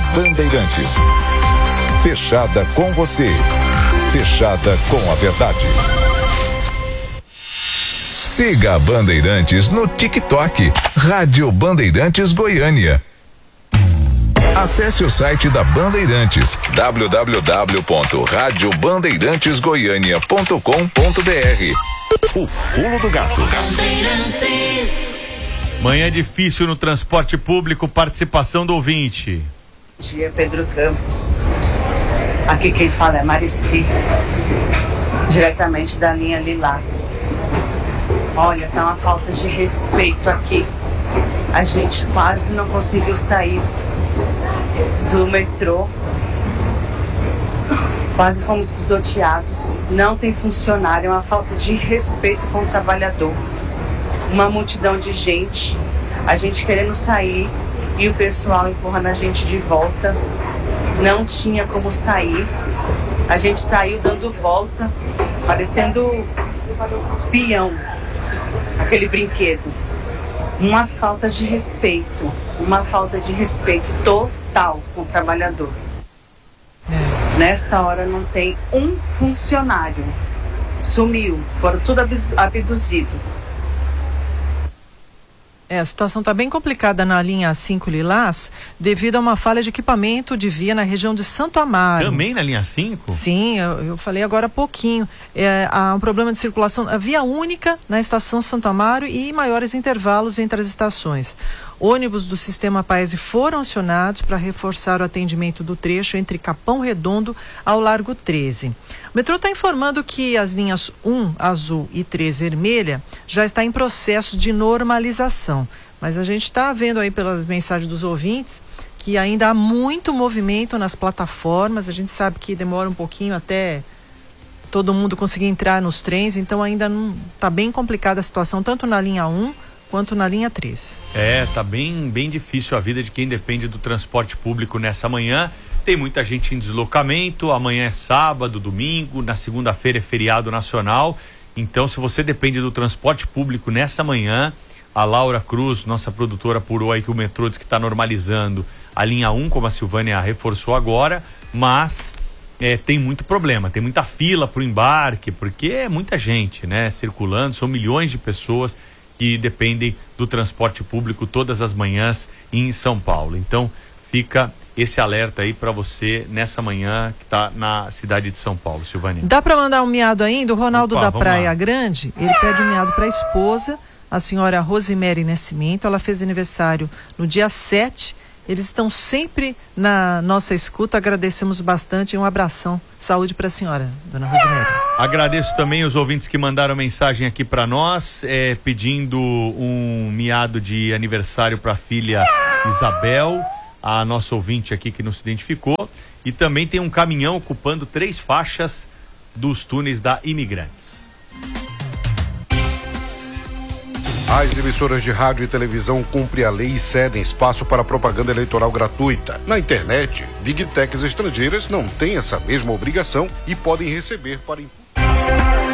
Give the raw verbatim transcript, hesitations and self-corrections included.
Bandeirantes. Fechada com você. Fechada com a verdade. Siga a Bandeirantes no TikTok. Rádio Bandeirantes Goiânia. Acesse o site da Bandeirantes, w w w ponto rádio bandeirantes goiânia ponto com ponto b r. O pulo do gato. Manhã difícil no transporte público, participação do ouvinte. Bom dia, Pedro Campos. Aqui quem fala é Marici, diretamente da linha Lilás. Olha, tá uma falta de respeito aqui. A gente quase não conseguiu sair do metrô. Quase fomos pisoteados. Não tem funcionário, é uma falta de respeito com o trabalhador. Uma multidão de gente, a gente querendo sair e o pessoal empurrando a gente de volta. Não tinha como sair. A gente saiu dando volta, parecendo peão, aquele brinquedo. Uma falta de respeito, uma falta de respeito total com o trabalhador. É. Nessa hora não tem um funcionário. Sumiu, foram tudo abduzidos. É, a situação está bem complicada na linha cinco Lilás, devido a uma falha de equipamento de via na região de Santo Amaro. Também na linha cinco? Sim, eu, eu falei agora há pouquinho. É, há um problema de circulação, a via única na estação Santo Amaro e maiores intervalos entre as estações. Ônibus do sistema Paese foram acionados para reforçar o atendimento do trecho entre Capão Redondo ao Largo treze. O metrô está informando que as linhas um, azul e três, vermelha, já está em processo de normalização. Mas a gente está vendo aí pelas mensagens dos ouvintes que ainda há muito movimento nas plataformas. A gente sabe que demora um pouquinho até todo mundo conseguir entrar nos trens, então ainda não está bem complicada a situação, tanto na linha um quanto na linha três. É, tá bem, bem difícil a vida de quem depende do transporte público nessa manhã. Tem muita gente em deslocamento, amanhã é sábado, domingo, na segunda-feira é feriado nacional. Então, se você depende do transporte público nessa manhã, a Laura Cruz, nossa produtora, apurou aí que o metrô diz que está normalizando a linha um, como a Silvânia reforçou agora, mas é, tem muito problema, tem muita fila pro embarque, porque é muita gente, né, circulando, são milhões de pessoas que dependem do transporte público todas as manhãs em São Paulo. Então, fica esse alerta aí para você nessa manhã que está na cidade de São Paulo, Silvânia. Dá para mandar um miado ainda? O Ronaldo Opa, da Praia lá. Grande, ele pede um miado para a esposa, a senhora Rosemary Nascimento. Ela fez aniversário no dia sete. Eles estão sempre na nossa escuta, agradecemos bastante e um abração. Saúde para a senhora, dona Rosemary. Agradeço também os ouvintes que mandaram mensagem aqui para nós, é, pedindo um miado de aniversário para a filha Isabel, a nossa ouvinte aqui que não se identificou, e também tem um caminhão ocupando três faixas dos túneis da Imigrantes. As emissoras de rádio e televisão cumprem a lei e cedem espaço para propaganda eleitoral gratuita. Na internet, Big Techs estrangeiras não têm essa mesma obrigação e podem receber para